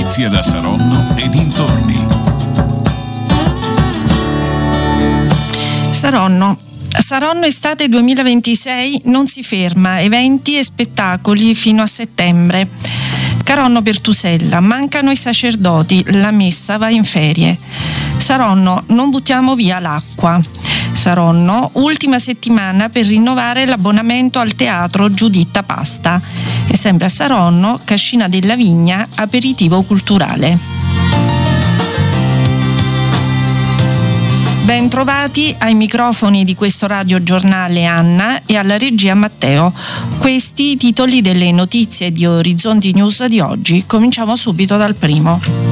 notizie da Saronno e dintorni. Saronno estate 2026 non si ferma, eventi e spettacoli fino a settembre. Caronno Pertusella, mancano i sacerdoti, la messa va in ferie. Saronno, non buttiamo via l'acqua. Saronno, ultima settimana per rinnovare l'abbonamento al teatro Giuditta Pasta. E sempre a Saronno, Cascina della Vigna, aperitivo culturale. Ben trovati ai microfoni di questo radiogiornale Anna e alla regia Matteo. Questi i titoli delle notizie di Orizzonti News di oggi. Cominciamo subito dal primo.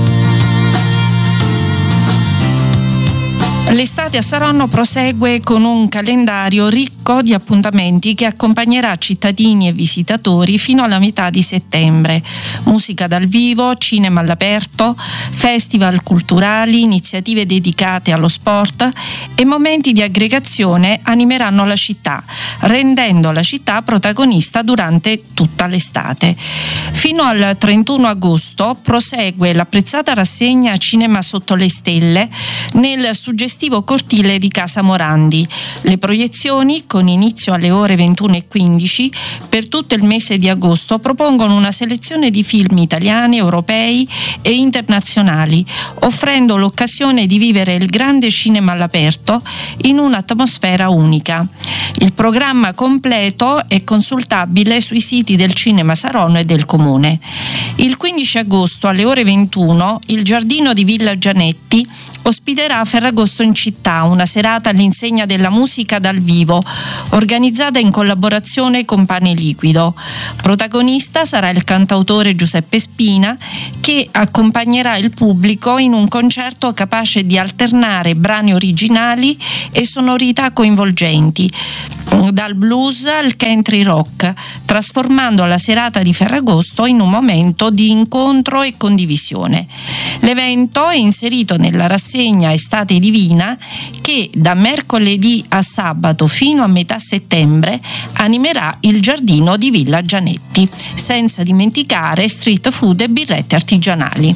L'estate a Saronno prosegue con un calendario ricco di appuntamenti che accompagnerà cittadini e visitatori fino alla metà di settembre. Musica dal vivo, cinema all'aperto, festival culturali, iniziative dedicate allo sport e momenti di aggregazione animeranno la città, rendendo la città protagonista durante tutta l'estate. Fino al 31 agosto prosegue l'apprezzata rassegna Cinema sotto le stelle nel suggestivo cortile di Casa Morandi. Le proiezioni, con inizio alle ore 21:15, per tutto il mese di agosto propongono una selezione di film italiani, europei e internazionali, offrendo l'occasione di vivere il grande cinema all'aperto in un'atmosfera unica. Il programma completo è consultabile sui siti del Cinema Saronno e del Comune. Il 15 agosto alle ore 21 il giardino di Villa Gianetti ospiterà Ferragosto in città, una serata all'insegna della musica dal vivo, organizzata in collaborazione con Pane Liquido. Protagonista sarà il cantautore Giuseppe Spina, che accompagnerà il pubblico in un concerto capace di alternare brani originali e sonorità coinvolgenti, dal blues al country rock, trasformando la serata di Ferragosto in un momento di incontro e condivisione. L'evento è inserito nella rassegna Estate Divina che da mercoledì a sabato fino a metà settembre animerà il giardino di Villa Gianetti, senza dimenticare street food e birrette artigianali.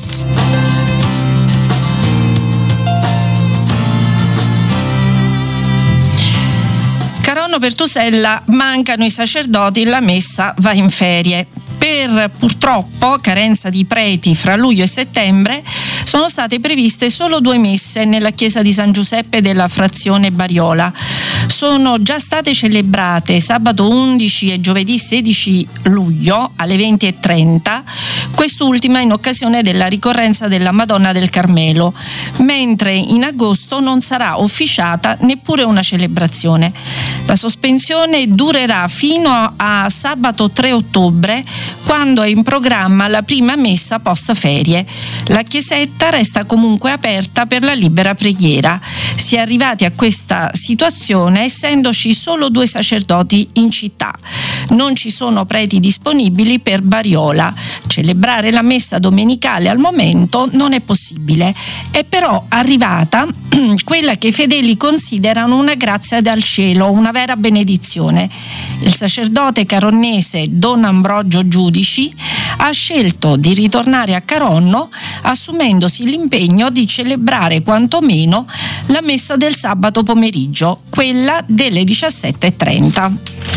Caronno Pertusella, mancano i sacerdoti, la messa va in ferie. Per purtroppo carenza di preti fra luglio e settembre sono state previste solo 2 messe nella chiesa di San Giuseppe della frazione Bariola. Sono già state celebrate sabato 11 e giovedì 16 luglio alle 20:30, quest'ultima in occasione della ricorrenza della Madonna del Carmelo, mentre in agosto non sarà officiata neppure una celebrazione. La sospensione durerà fino a sabato 3 ottobre, quando è in programma la prima messa post ferie. La chiesetta resta comunque aperta per la libera preghiera. Si è arrivati a questa situazione essendoci solo 2 sacerdoti in città. Non ci sono preti disponibili per Bariola. Celebrare la messa domenicale al momento non è possibile. È però arrivata quella che i fedeli considerano una grazia dal cielo, una vera benedizione. Il sacerdote caronnese Don Ambrogio Giudici ha scelto di ritornare a Caronno, assumendosi l'impegno di celebrare quantomeno la messa del sabato pomeriggio, quella delle 17:30.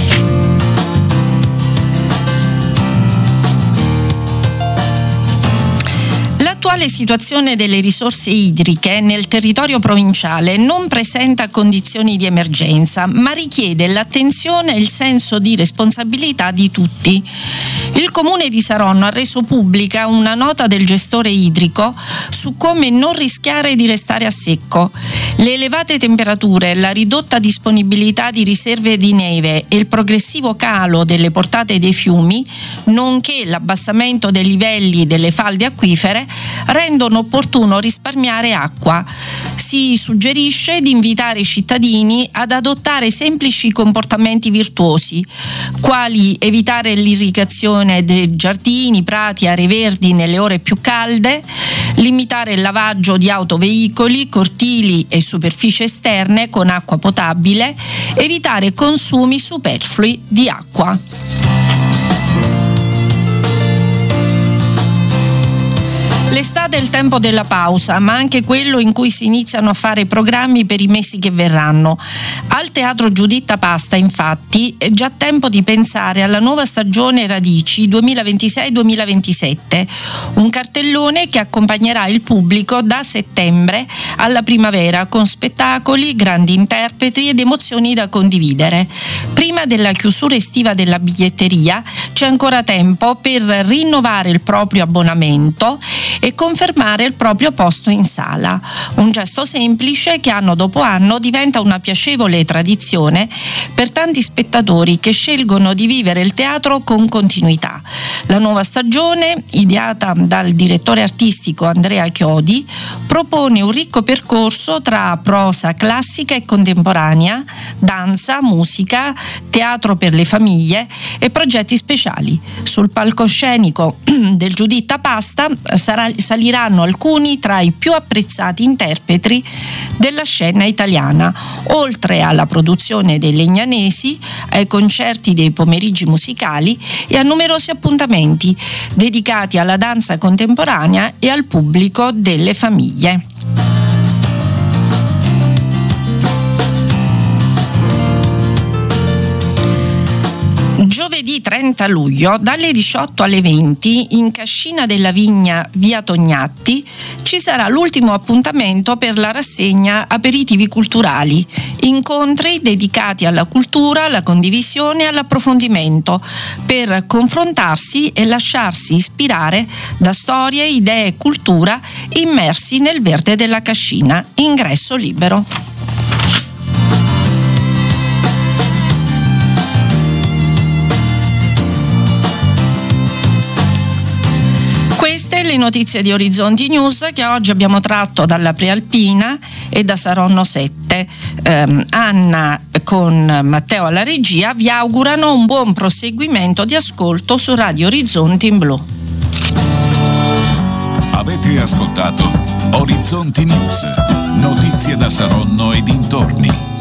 L'attuale situazione delle risorse idriche nel territorio provinciale non presenta condizioni di emergenza, ma richiede l'attenzione e il senso di responsabilità di tutti. Il Comune di Saronno ha reso pubblica una nota del gestore idrico su come non rischiare di restare a secco. Le elevate temperature, la ridotta disponibilità di riserve di neve e il progressivo calo delle portate dei fiumi, nonché l'abbassamento dei livelli delle falde acquifere, rendono opportuno risparmiare acqua. Si suggerisce di invitare i cittadini ad adottare semplici comportamenti virtuosi, quali evitare l'irrigazione dei giardini, prati, aree verdi nelle ore più calde, limitare il lavaggio di autoveicoli, cortili e superfici esterne con acqua potabile, evitare consumi superflui di acqua. L'estate è il tempo della pausa, ma anche quello in cui si iniziano a fare programmi per i mesi che verranno. Al Teatro Giuditta Pasta, infatti, è già tempo di pensare alla nuova stagione Radici 2026-2027, un cartellone che accompagnerà il pubblico da settembre alla primavera con spettacoli, grandi interpreti ed emozioni da condividere. Prima della chiusura estiva della biglietteria c'è ancora tempo per rinnovare il proprio abbonamento e confermare il proprio posto in sala. Un gesto semplice che anno dopo anno diventa una piacevole tradizione per tanti spettatori che scelgono di vivere il teatro con continuità. La nuova stagione, ideata dal direttore artistico Andrea Chiodi, propone un ricco percorso tra prosa classica e contemporanea, danza, musica, teatro per le famiglie e progetti speciali. Sul palcoscenico del Giuditta Pasta saliranno alcuni tra i più apprezzati interpreti della scena italiana, oltre alla produzione dei Legnanesi, ai concerti dei pomeriggi musicali e a numerosi appuntamenti dedicati alla danza contemporanea e al pubblico delle famiglie. Giovedì 30 luglio dalle 18 alle 20 in Cascina della Vigna via Tognatti ci sarà l'ultimo appuntamento per la rassegna Aperitivi Culturali, incontri dedicati alla cultura, alla condivisione e all'approfondimento per confrontarsi e lasciarsi ispirare da storie, idee e cultura immersi nel verde della Cascina. Ingresso libero. Queste le notizie di Orizzonti News che oggi abbiamo tratto dalla Prealpina e da Saronno 7. Anna con Matteo alla regia vi augurano un buon proseguimento di ascolto su Radio Orizzonti in Blu. Avete ascoltato Orizzonti News, notizie da Saronno e dintorni.